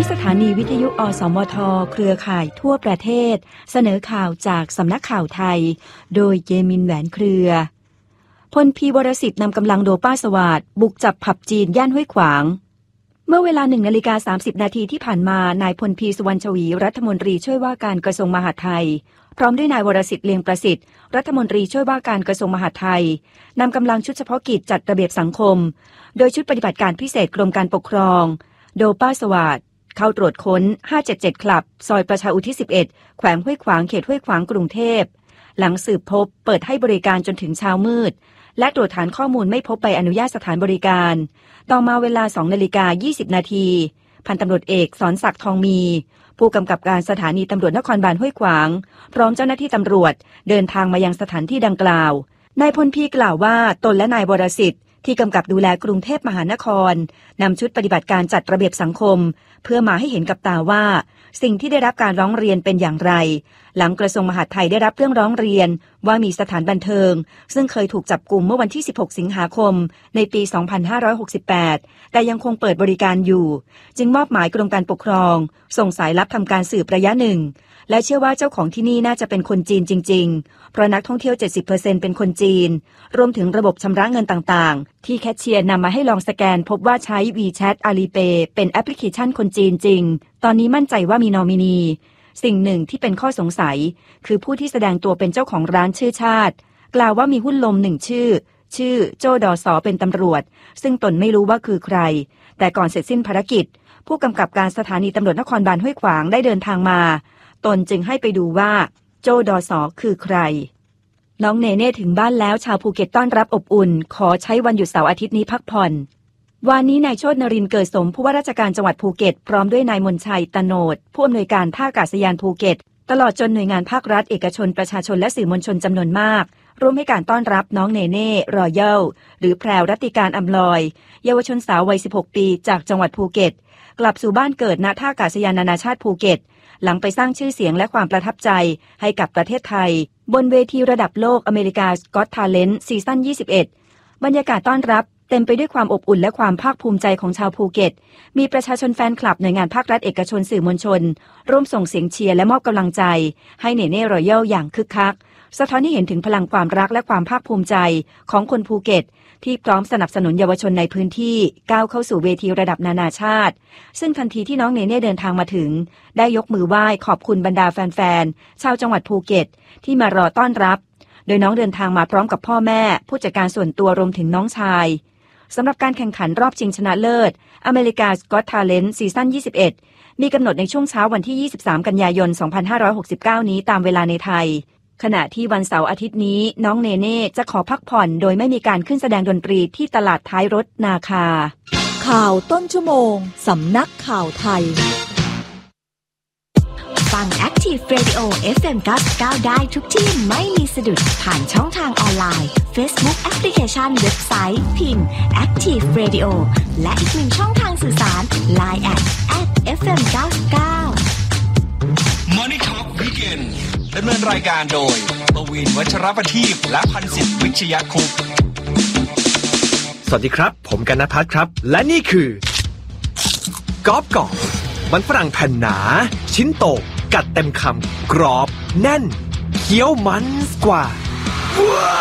นี้สถานีวิทยุอสมทเครือข่ายทั่วประเทศเสนอข่าวจากสำนักข่าวไทยโดยเยมินแหวนเครือพลพีวรสิทธิ์นำกำลังโดป้าสวาทบุกจับผับจีนย่านห้วยขวางเมื่อเวลา 1:30 นาทีที่ผ่านมานายพลพีสุวรรณชวีรัฐมนตรีช่วยว่าการกระทรวงมหาดไทยพร้อมด้วยนายวรสิทธิ์เลียงประสิทธิ์รัฐมนตรีช่วยว่าการกระทรวงมหาดไทยนำกำลังชุดเฉพาะกิจจัดระเบียบสังคมโดยชุดปฏิบัติการพิเศษกรมการปกครองโดป้าสวาทเข้าตรวจค้น577คลับซอยประชาอุทิศ11แขวงห้วยขวางเขตห้วยขวางกรุงเทพหลังสืบพบเปิดให้บริการจนถึงเช้ามืดและตรวจฐานข้อมูลไม่พบใบอนุญาตสถานบริการต่อมาเวลา 2:20 นาทีพันตำรวจเอกสอนศักดิ์ทองมีผู้กำกับการสถานีตำรวจนครบาลห้วยขวางพร้อมเจ้าหน้าที่ตำรวจเดินทางมายังสถานที่ดังกล่าวนายพลพีกล่าวว่าตนและนายวรสิทธิ์ที่กำกับดูแลกรุงเทพมหานครนำชุดปฏิบัติการจัดระเบียบสังคมเพื่อมาให้เห็นกับตาว่าสิ่งที่ได้รับการร้องเรียนเป็นอย่างไรหลังกระทรวงมหาดไทยได้รับเรื่องร้องเรียนว่ามีสถานบันเทิงซึ่งเคยถูกจับกุมเมื่อวันที่16สิงหาคมในปี2568แต่ยังคงเปิดบริการอยู่จึงมอบหมายกรมการปกครองส่งสายลับทำการสืบระยะหนึ่งและเชื่อว่าเจ้าของที่นี่น่าจะเป็นคนจีนจริงๆเพราะนักท่องเที่ยว 70% เป็นคนจีนรวมถึงระบบชำระเงินต่างๆที่แคชเชียร์นำมาให้ลองสแกนพบว่าใช้ WeChat Alipay เป็นแอปพลิเคชันคนจีนจริงตอนนี้มั่นใจว่ามีนอมินีสิ่งหนึ่งที่เป็นข้อสงสัยคือผู้ที่แสดงตัวเป็นเจ้าของร้านชื่อชาติกล่าวว่ามีหุ้นลมหนึ่งชื่อโจ้ดสเป็นตำรวจซึ่งตนไม่รู้ว่าคือใครแต่ก่อนเสร็จสิ้นภารกิจผู้กำกับการสถานีตำรวจนครบาลห้วยขวางได้เดินทางมาตนจึงให้ไปดูว่าโจ้ดสคือใครน้องเนเน่ถึงบ้านแล้วชาวภูเก็ตต้อนรับอบอุ่นขอใช้วันหยุดเสาร์อาทิตย์นี้พักผ่อนวันนี้นายโชตินรินทร์เกิดสมผู้ว่าราชการจังหวัดภูเก็ตพร้อมด้วยนายมนชัยตโนดผู้อำนวยการท่าอากาศยานภูเก็ตตลอดจนหน่วยงานภาครัฐเอกชนประชาชนและสื่อมวลชนจำนวนมากร่วมให้การต้อนรับน้องเนเน่รอยัลหรือแพรวรัตติการอำลอยเยาวชนสาววัย16ปีจากจังหวัดภูเก็ตกลับสู่บ้านเกิดณท่าอากาศยานนานาชาติภูเก็ตหลังไปสร้างชื่อเสียงและความประทับใจให้กับประเทศไทยบนเวทีระดับโลกอเมริกาก็อต Talent ซีซั่น21บรรยากาศต้อนรับเต็มไปด้วยความอบอุ่นและความภาคภูมิใจของชาวภูเก็ตมีประชาชนแฟนคลับหน่วยงานภาครัฐเอกชนสื่อมวลชนร่วมส่งเสียงเชียร์และมอบกำลังใจให้เนเน่รอยัลอย่างคึกคักสะท้อนให้เห็นถึงพลังความรักและความภาคภูมิใจของคนภูเก็ตที่พร้อมสนับสนุนเยาวชนในพื้นที่ก้าวเข้าสู่เวทีระดับนานาชาติซึ่งทันทีที่น้องเนเน่เดินทางมาถึงได้ยกมือไหว้ขอบคุณบรรดาแฟนๆชาวจังหวัดภูเก็ตที่มารอต้อนรับโดยน้องเดินทางมาพร้อมกับพ่อแม่ผู้จัดการส่วนตัวรวมถึงน้องชายสำหรับการแข่งขันรอบชิงชนะเลิศอเมริกาก็อต Talent ซีซั่น21มีกำหนดในช่วงเช้าวันที่23กันยายน2569นี้ตามเวลาในไทยขณะที่วันเสาร์อาทิตย์นี้น้องเนเน่จะขอพักผ่อนโดยไม่มีการขึ้นแสดงดนตรีที่ตลาดท้ายรถนาคาข่าวต้นชั่วโมงสำนักข่าวไทยฟัง Active Radio FM 99ได้ทุกที่ไม่มีสะดุดผ่านช่องทางออนไลน์ Facebook แอปพลิเคชันเว็บไซต์พิมพ์ Active Radio และอีกหนึ่งช่องทางสื่อสาร Line @FM 99 Money Talk Weekend ดำเนินรายการโดยปวีณ วัชรประทีปและพันศิษฐ์วิชยคุปต์สวัสดีครับผมกนภัทรครับและนี่คือกอล์ฟกรอบมันฝรั่งแผ่นหนาชิ้นโตกัดเต็มคำกรอบแน่นเคี้ยวมันกว่า